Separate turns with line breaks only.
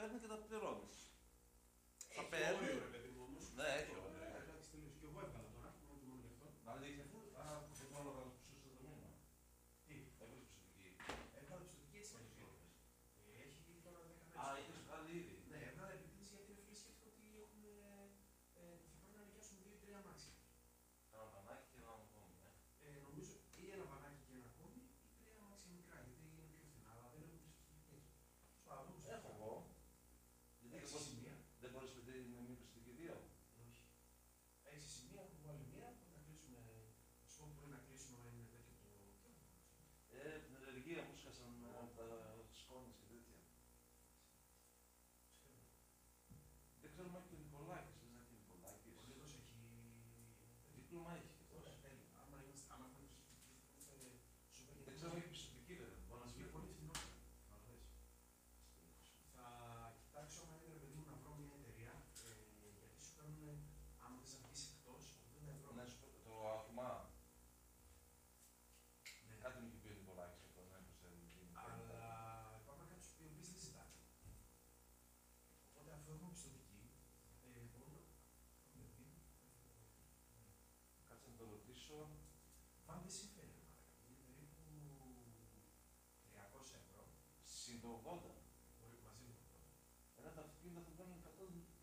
παίρνει και τα πληρώνει.
Θα παίρνει. Όριο, ρε παιδί μου, όμως.
Ναι, έχει όριο.
Εντάξει, τελείως. Και εγώ έβγαλα τώρα, μόνο γι' αυτό.
Αλλά δεν είχε αφού. Α, το πάνω να σου στο μήνυμα.
Τι,
Έβγαλε πιστοτική.
έβγαλα πιστοτική έτσι κι αλλιώς. Έχει γίνει τώρα 10 μέρες.
Α, είχες βγάλει ήδη.
Ναι, έβγαλα επιτήρηση γιατί είναι φίλοι σκέφτηκα ότι έχουμε. Θα πρέπει να νοικιάσουμε 2-3 αμάξια.
Ένα πανάκι και ένα ακόμη.
Νομίζω ή ένα βανάκι και ένα ακόμη ή 3 αμάξια μικρά γιατί είναι πιο φθηνά, αλλά δεν έχουν πιστοτική.
Έχω εγώ. Γιατί
Έξι σημεία.
δεν μπορείς με μία πιστοτική δύο.
Όχι. 6 σημεία, έχω βάλει μία, οπότε να κλείσουμε. Α πούμε μπορεί να κλείσουμε αν είναι τέτοιο το.
Την ενεργεία μου σκάσαν τα σκόνες και τέτοια. Δεν ξέρω αν έχει και ο Νικολάκης, δεν έχει ο Νικολάκης.
Ο Νίκος έχει.
Δίπλωμα έχει και αυτός.
Άμα έχουμε πιστοτική, σούπερ.
Δεν ξέρω αν έχει πιστοτική βέβαια. Μπορεί να σου πει
πολύ φθηνότερα. Θα κοιτάξω αν είναι παιδί μου να βρω μια εταιρεία, γιατί σου παίρνουν, άμα θες να βγεις εκτός, 80 ευρώ.
Ναι, το Αχυμά.
Ναι.
Κάτι μου είχε πει ο Νικολάκης αυτό, ναι, πως
αλλά υπάρχουν κάποιους που δεν ζητάνε. Οπότε αφού έχουμε πιστοτική, μπορούμε να
κάτσε να το ρωτήσω.
Αν δεν συμφέρει, είναι περίπου 300 ευρώ.
Συν το 80.
Μπορεί μαζί μου.
Ένα τα αυτοκίνητα θα βγάλουν